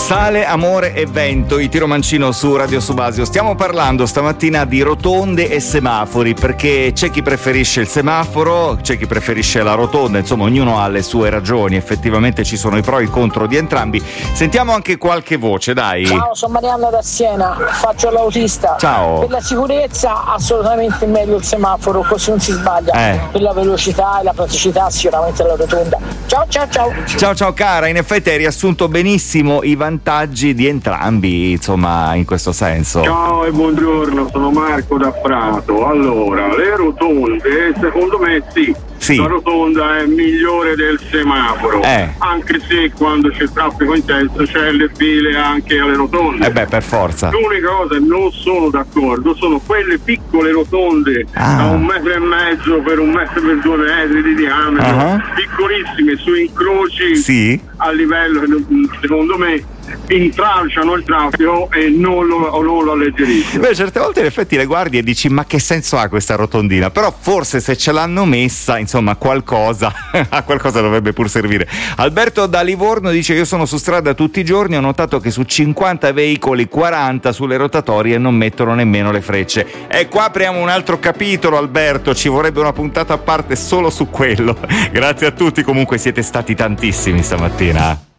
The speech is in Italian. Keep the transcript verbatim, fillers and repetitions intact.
Sale, amore e vento, il tiro mancino su Radio Subasio. Stiamo parlando stamattina di rotonde e semafori, perché c'è chi preferisce il semaforo, c'è chi preferisce la rotonda, insomma ognuno ha le sue ragioni, effettivamente ci sono i pro e i contro di entrambi. Sentiamo anche qualche voce, dai. Ciao, sono Marianna da Siena, faccio l'autista. Ciao. Per la sicurezza assolutamente meglio il semaforo, così non si sbaglia. Eh. Per la velocità e la praticità sicuramente la rotonda. Ciao ciao ciao. Ciao ciao cara, in effetti hai riassunto benissimo i vantaggi di entrambi, insomma, in questo senso. Ciao e buongiorno, sono Marco da Prato. Allora, le rotonde, secondo me sì, Sì. la rotonda è migliore del semaforo, Eh. anche se quando c'è traffico intenso c'è le file anche alle rotonde. Eh beh, per forza. L'unica cosa che non sono d'accordo sono quelle piccole rotonde Ah. da un metro e mezzo per un metro per due metri di diametro, Uh-huh. piccolissime, su incroci Sì. a livello che secondo me intralciano il traffico e non lo, non lo alleggeriscono. Beh, certe volte in effetti le guardi e dici ma che senso ha questa rotondina? Però forse se ce l'hanno messa, insomma, qualcosa a qualcosa dovrebbe pur servire. Alberto da Livorno dice: io sono su strada tutti i giorni, ho notato che su cinquanta veicoli quaranta sulle rotatorie non mettono nemmeno le frecce. E qua apriamo un altro capitolo, Alberto, ci vorrebbe una puntata a parte solo su quello. Grazie a tutti, comunque siete stati tantissimi stamattina.